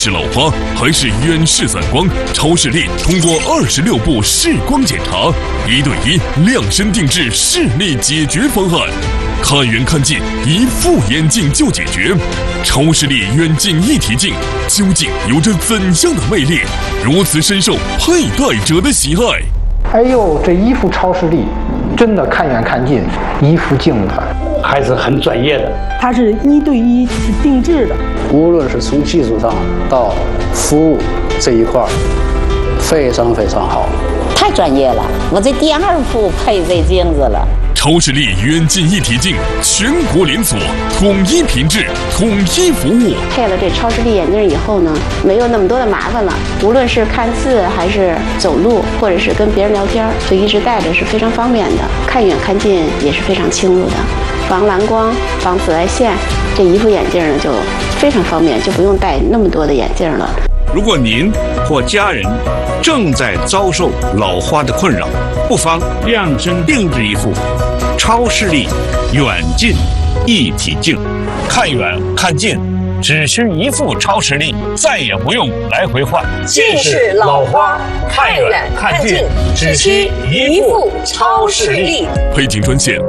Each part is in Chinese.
是老花还是远视散光？超视力通过26步视光检查，1对1量身定制视力解决方案，看远看近，一副眼镜就解决。超视力远近一体镜究竟有着怎样的魅力，如此深受佩戴者的喜爱？ 哎呦，这一副超视力真的看远看近，一副镜子还是很专业的。 它是1对1定制的， 无论是从技术上到服务这一块，非常非常好， 太专业了。我这第2副配这镜子了。 超视力远近一体镜，全国连锁，统一品质，统一服务。 配了这超视力眼镜以后呢，没有那么多的麻烦了。无论是看字还是走路，或者是跟别人聊天，就一直戴着是非常方便的。看远看近也是非常清楚的，防蓝光、防紫外线。这一副眼镜呢就非常方便，就不用戴那么多的眼镜了。 如果您或家人正在遭受老花的困扰，不妨量身定制一副超视力远近一体镜，看远看近只需一副超视力，再也不用来回换。 近视老花，看远看近只需一副超视力。 配镜专线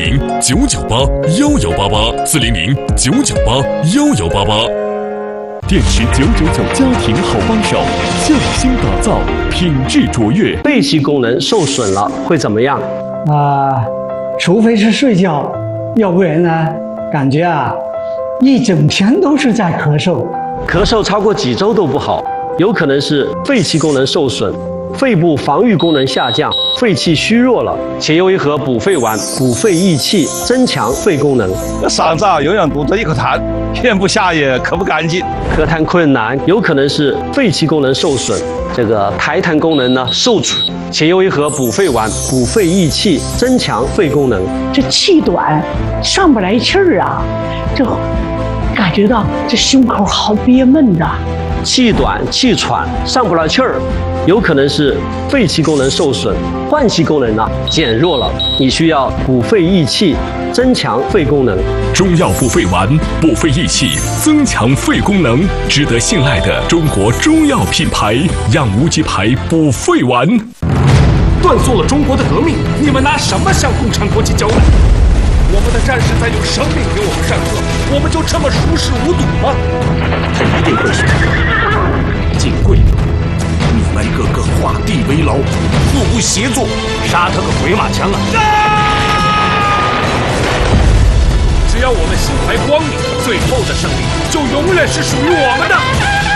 400-998-1188，400-998-1188。电池999家庭好帮手，匠心打造，品质卓越。 肺气功能受损了会怎么样？ 除非是睡觉，要不然呢，感觉一整天都是在咳嗽， 咳嗽超过几周都不好，有可能是肺气功能受损，肺部防御功能下降，肺气虚弱了，且又一盒补肺丸，补肺益气，增强肺功能。 嗓子永远堵着一口痰，咽不下也咳不干净， 咳痰困难，有可能是肺气功能受损，这个排痰功能呢受阻，且又一盒补肺丸，补肺益气，增强肺功能。 这气短，上不来气儿这感觉到这胸口好憋闷的。 气短气喘上不来气儿，有可能是肺气功能受损，换气功能减弱了，你需要补肺益气，增强肺功能。 中药补肺丸，补肺益气，增强肺功能，值得信赖的中国中药品牌让无极牌补肺丸。 断送了中国的革命，你们拿什么向共产国际交代？我们的战士在用生命给我们上课，我们就这么熟视无睹吗？他一定会说：“金贵的，你们个个画地为牢，互不协作，杀他个回马枪只要我们心怀光明，最后的胜利就永远是属于我们的。